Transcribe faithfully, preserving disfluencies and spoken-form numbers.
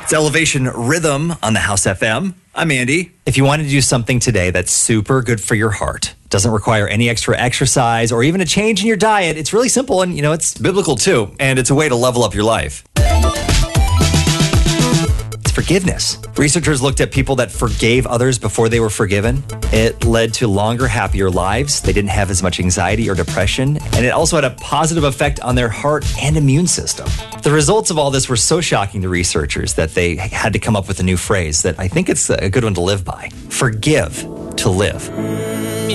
It's Elevation Rhythm on the House F M. I'm Andy. If you want to do something today that's super good for your heart, doesn't require any extra exercise or even a change in your diet, it's really simple and, you know, it's biblical too. And it's a way to level up your life. It's forgiveness. Researchers looked at people that forgave others before they were forgiven. It led to longer, happier lives. They didn't have as much anxiety or depression. And it also had a positive effect on their heart and immune system. The results of all this were so shocking to researchers that they had to come up with a new phrase that I think it's a good one to live by. Forgive to live.